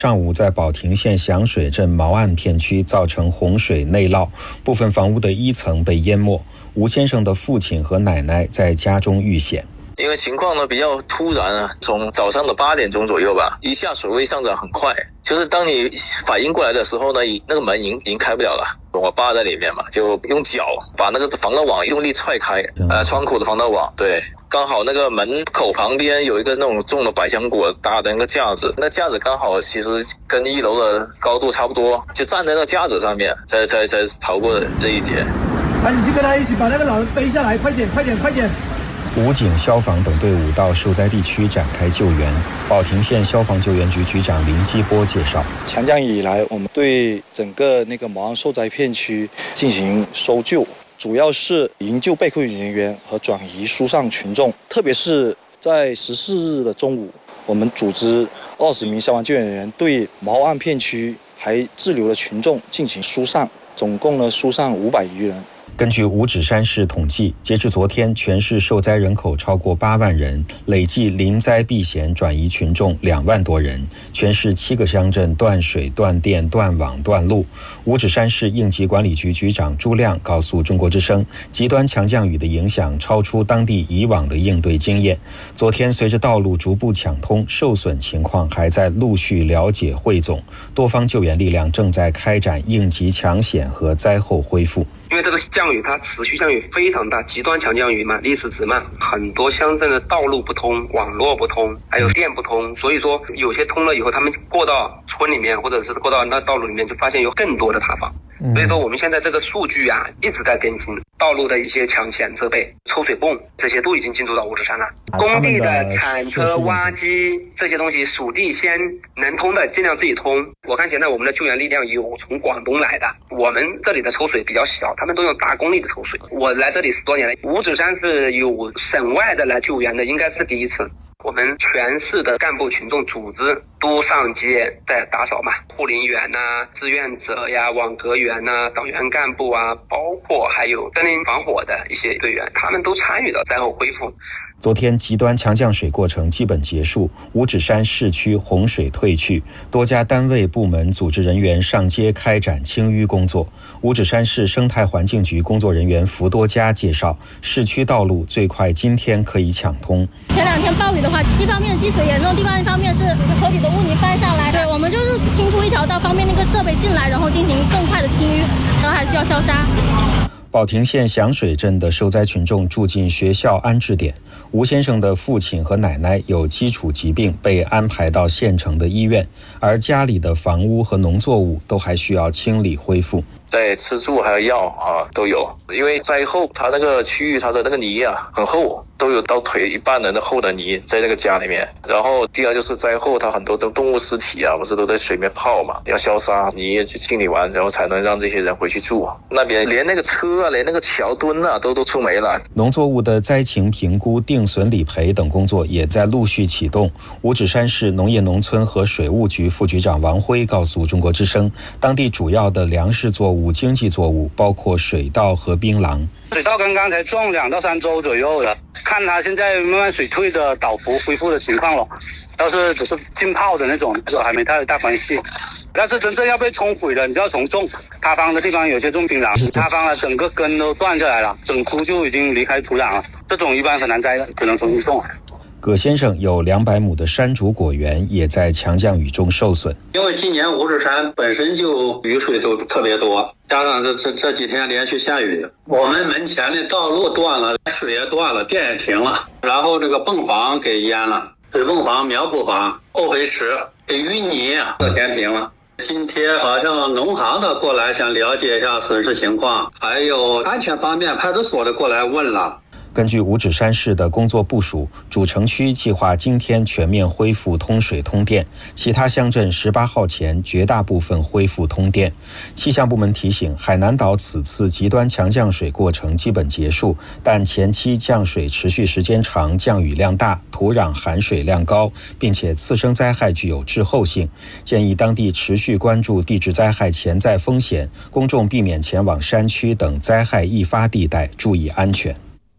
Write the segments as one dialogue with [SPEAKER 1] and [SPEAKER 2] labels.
[SPEAKER 1] 上午在保亭县响水镇毛岸片区造成洪水内涝，部分房屋的一层被淹没。吴先生的父亲和奶奶在家中遇险。
[SPEAKER 2] 因为情况呢比较突然啊，从早上的8点钟左右吧，一下水位上涨很快，就是当你反应过来的时候呢，那个门已经开不了了。我爸在里面嘛，就用脚把那个防盗网用力踹开，窗口的防盗网，对，刚好那个门口旁边有一个那种种了百香果搭的那个架子，那架子刚好其实跟1楼的高度差不多，就站在那个架子上面，才逃过这一劫。
[SPEAKER 3] 你去跟他一起把那个老人背下来，快点！
[SPEAKER 1] 武警、消防等队伍到受灾地区展开救援。保亭县消防救援局局长林基波介绍，
[SPEAKER 4] 强降雨以来，我们对整个那个毛岸受灾片区进行搜救，主要是营救被困人员和转移疏散群众。特别是在14日的中午，我们组织20名消防救援人员对毛岸片区还滞留的群众进行疏散，总共呢疏散500余人。
[SPEAKER 1] 根据五指山市统计，截至昨天，全市受灾人口超过8万人，累计临灾避险转移群众2万多人。全市7个乡镇断水、断电、断网、断路。五指山市应急管理局局长朱亮告诉中国之声，极端强降雨的影响超出当地以往的应对经验。昨天，随着道路逐步抢通，受损情况还在陆续了解汇总，多方救援力量正在开展应急抢险和灾后恢复。
[SPEAKER 5] 因为这个降雨它持续降雨非常大，极端强降雨嘛，历史值嘛，很多乡镇的道路不通，网络不通，还有电不通，所以说有些通了以后，他们过到村里面或者是过到那道路里面，就发现有更多的塌方。所以说我们现在这个数据啊一直在跟进，道路的一些抢险设备、抽水泵这些都已经进入到五指山了。工地的铲车、挖机这些东西，属地先能通的尽量自己通。我看现在我们的救援力量有从广东来的，我们这里的抽水比较小，他们都用大功率的抽水。我来这里10多年了，五指山是有省外的来救援的，应该是第一次。我们全市的干部群众组织都上街在打扫嘛，护林员呐、志愿者呀、网格员呐、党员干部啊，包括还有森林防火的一些队员，他们都参与了灾后恢复。
[SPEAKER 1] 昨天极端强降水过程基本结束，五指山市区洪水退去，多家单位部门组织人员上街开展清淤工作。五指山市生态环境局工作人员福多家介绍，市区道路最快今天可以抢通。
[SPEAKER 6] 前2天暴雨的话，一方面积水严重，另外一方面是河底的污泥翻下来，对，我们就是清出一条道，方便那个设备进来，然后进行更快的清淤，然后还需要消杀。
[SPEAKER 1] 保亭县响水镇的受灾群众住进学校安置点，吴先生的父亲和奶奶有基础疾病，被安排到县城的医院，而家里的房屋和农作物都还需要清理恢复。
[SPEAKER 2] 在吃住还有药啊都有，因为灾后它那个区域它的那个泥啊很厚，都有到腿一半的厚的泥在那个家里面。然后第二就是灾后它很多的动物尸体啊不是都在水面泡嘛，要消杀泥去清理完，然后才能让这些人回去住。那边连那个车啊连那个桥墩啊都出没了。
[SPEAKER 1] 农作物的灾情评估、定损理赔等工作也在陆续启动。五指山市农业农村和水务局副局长王辉告诉中国之声，当地主要的粮食作物、经济作物包括水稻和槟榔。
[SPEAKER 7] 水稻刚刚才种2到3周左右了，看它现在慢慢水退的倒伏恢复的情况了，要是只是浸泡的那种，这个还没太大关系。但是真正要被冲毁了，你就要从种塌方的地方，有些种槟榔，塌方了整个根都断下来了，整株就已经离开土壤了，这种一般很难栽的，只能重新种。
[SPEAKER 1] 葛先生有200亩的山竹果园也在强降雨中受损。
[SPEAKER 8] 因为今年五指山本身就雨水都特别多，加上这几天连续下雨，我们门前的道路断了，水也断了，电也停了，然后这个泵房给淹了，水泵房、苗圃房、沤肥池给淤泥都填平了。今天好像农行的过来想了解一下损失情况，还有安全方面派出所的过来问了。
[SPEAKER 1] 根据五指山市的工作部署，主城区计划今天全面恢复通水通电，其他乡镇18号前绝大部分恢复通电。气象部门提醒，海南岛此次极端强降水过程基本结束，但前期降水持续时间长，降雨量大，土壤含水量高，并且次生灾害具有滞后性，建议当地持续关注地质灾害潜在风险，公众避免前往山区等灾害易发地带，注意安全。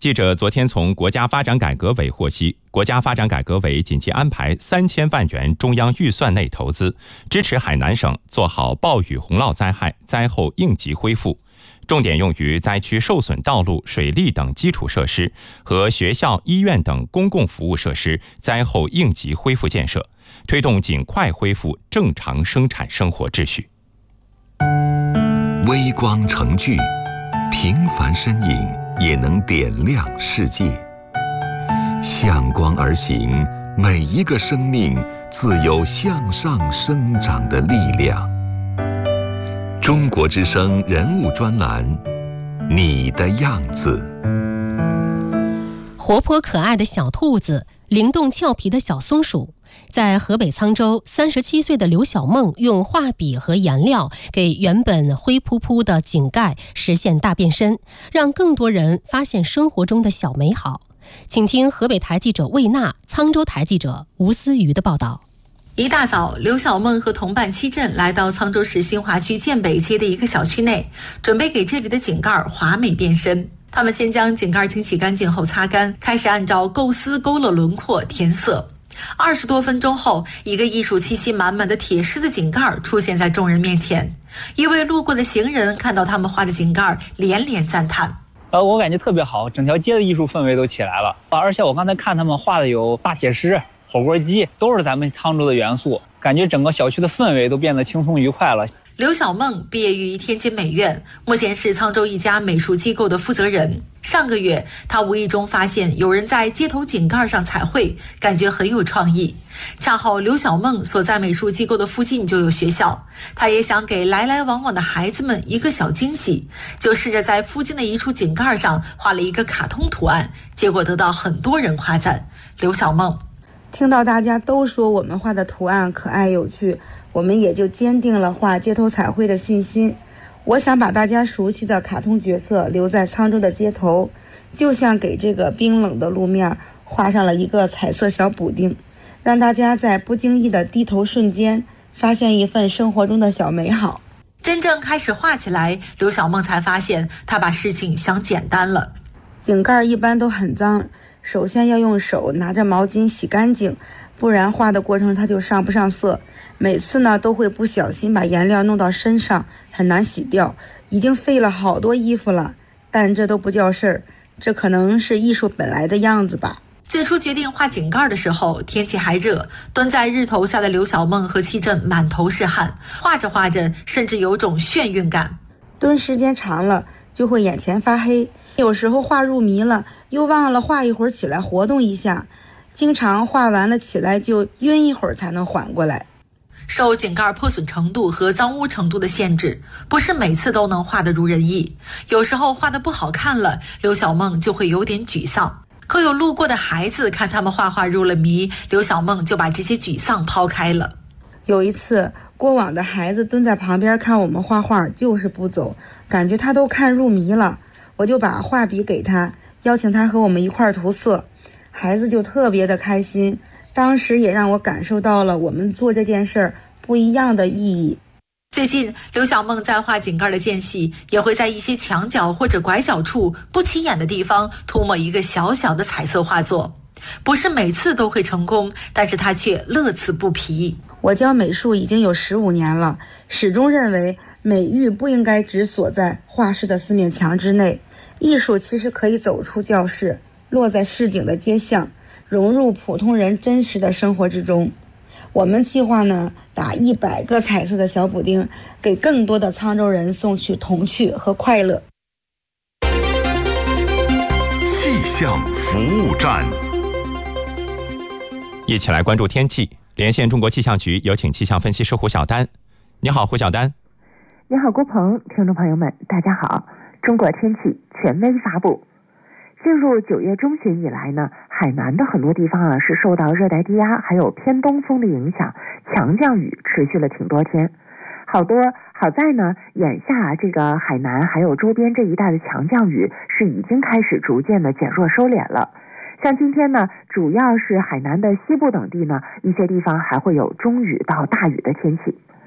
[SPEAKER 9] 记者昨天从国家发展改革委获悉，国家发展改革委紧急安排3000万元中央预算内投资，支持海南省做好暴雨洪涝灾害灾后应急恢复，重点用于灾区受损道路、水利等基础设施和学校、医院等公共服务设施灾后应急恢复建设，推动尽快恢复正常生产生活秩序。
[SPEAKER 10] 微光成炬，平凡身影也能点亮世界。向光而行，每一个生命自有向上生长的力量。中国之声人物专栏，你的样子。
[SPEAKER 11] 活泼可爱的小兔子，灵动俏皮的小松鼠。在河北沧州，37岁的刘小梦用画笔和颜料给原本灰扑扑的井盖实现大变身，让更多人发现生活中的小美好。请听河北台记者魏娜、沧州台记者吴思瑜的报道。
[SPEAKER 12] 一大早，刘小梦和同伴七振来到沧州市新华区建北街的一个小区内，准备给这里的井盖华美变身。他们先将井盖清洗干净后擦干，开始按照构思勾勒轮廓、填色。20多分钟后，一个艺术气息满满的铁狮子井盖出现在众人面前。一位路过的行人看到他们画的井盖，连连赞叹。
[SPEAKER 13] 我感觉特别好，整条街的艺术氛围都起来了。而且我刚才看他们画的有大铁狮、火锅鸡，都是咱们沧州的元素，感觉整个小区的氛围都变得轻松愉快了。
[SPEAKER 12] 刘小梦毕业于天津美院，目前是沧州一家美术机构的负责人。上个月，他无意中发现有人在街头井盖上彩绘，感觉很有创意。恰好刘小梦所在美术机构的附近就有学校，他也想给来来往往的孩子们一个小惊喜，就试着在附近的一处井盖上画了一个卡通图案，结果得到很多人夸赞。刘小梦
[SPEAKER 14] 听到大家都说我们画的图案可爱有趣，我们也就坚定了画街头彩绘的信心。我想把大家熟悉的卡通角色留在沧州的街头，就像给这个冰冷的路面画上了一个彩色小补丁，让大家在不经意的低头瞬间发现一份生活中的小美好。
[SPEAKER 12] 真正开始画起来，刘小梦才发现她把事情想简单了。
[SPEAKER 14] 井盖一般都很脏，首先要用手拿着毛巾洗干净，不然画的过程它就上不上色。每次呢都会不小心把颜料弄到身上，很难洗掉，已经费了好多衣服了，但这都不叫事儿，这可能是艺术本来的样子吧。
[SPEAKER 12] 最初决定画井盖的时候，天气还热，蹲在日头下的刘小梦和七振满头是汗，画着画着甚至有种眩晕感。
[SPEAKER 14] 蹲时间长了就会眼前发黑，有时候画入迷了，又忘了画一会儿起来活动一下，经常画完了起来就晕一会儿才能缓过来。
[SPEAKER 12] 受井盖破损程度和脏污程度的限制，不是每次都能画得如人意，有时候画得不好看了，刘小梦就会有点沮丧。可有路过的孩子看他们画画入了迷，刘小梦就把这些沮丧抛开了。
[SPEAKER 14] 有一次，过往的孩子蹲在旁边看我们画画，就是不走，感觉他都看入迷了，我就把画笔给他，邀请他和我们一块涂色，孩子就特别的开心。当时也让我感受到了我们做这件事儿不一样的意义。
[SPEAKER 12] 最近，刘小梦在画井盖的间隙，也会在一些墙角或者拐角处不起眼的地方涂抹一个小小的彩色画作。不是每次都会成功，但是他却乐此不疲。
[SPEAKER 14] 我教美术已经有15年了，始终认为美育不应该只锁在画室的4面墙之内，艺术其实可以走出教室，落在市井的街巷，融入普通人真实的生活之中。我们计划呢，打100个彩色的小补丁，给更多的沧州人送去童趣和快乐。
[SPEAKER 10] 气象服务站，
[SPEAKER 9] 一起来关注天气。连线中国气象局，有请气象分析师胡晓丹。你好，胡晓丹。
[SPEAKER 15] 你好，郭鹏，听众朋友们，大家好。中国天气权威发布。进入9月中旬以来呢，海南的很多地方是受到热带低压还有偏东风的影响，强降雨持续了挺多天。好在呢，眼下这个海南还有周边这一带的强降雨是已经开始逐渐的减弱收敛了。像今天呢，主要是海南的西部等地呢，一些地方还会有中雨到大雨的天气。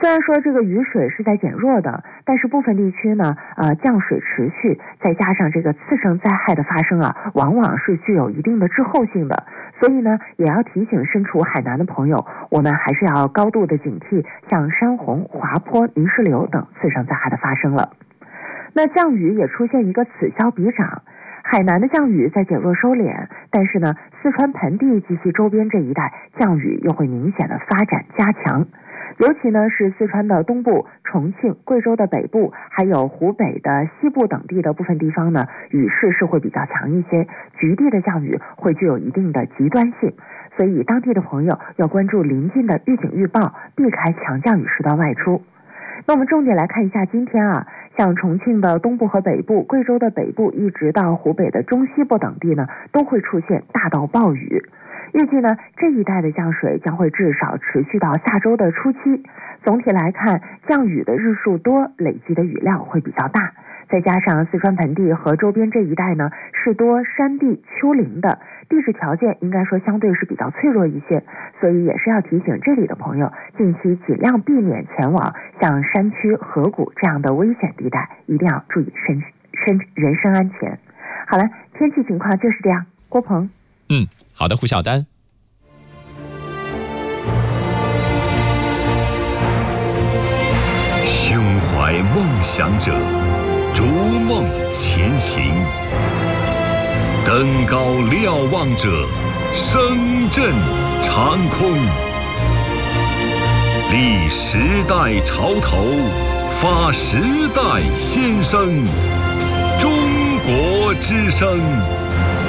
[SPEAKER 15] 虽然说这个雨水是在减弱的，但是部分地区呢，降水持续，再加上这个次生灾害的发生啊，往往是具有一定的滞后性的。所以呢，也要提醒身处海南的朋友，我们还是要高度的警惕像山洪、滑坡、泥石流等次生灾害的发生了。那降雨也出现一个此消彼长，海南的降雨在减弱收敛，但是呢，四川盆地及其周边这一带降雨又会明显的发展加强。尤其呢是四川的东部、重庆、贵州的北部，还有湖北的西部等地的部分地方呢，雨势是会比较强一些，局地的降雨会具有一定的极端性，所以当地的朋友要关注临近的预警预报，避开强降雨时段外出。那我们重点来看一下今天啊，像重庆的东部和北部、贵州的北部，一直到湖北的中西部等地呢，都会出现大到暴雨。预计呢，这一带的降水将会至少持续到下周的初期。总体来看，降雨的日数多，累积的雨量会比较大。再加上四川盆地和周边这一带呢，是多山地丘陵的，地质条件应该说相对是比较脆弱一些，所以也是要提醒这里的朋友，近期尽量避免前往像山区、河谷这样的危险地带，一定要注意人身安全。好了，天气情况就是这样。郭鹏。
[SPEAKER 9] 好的，胡晓丹。
[SPEAKER 10] 胸怀梦想者，逐梦前行；登高瞭望者，声震长空。立时代潮头，发时代先声。中国之声。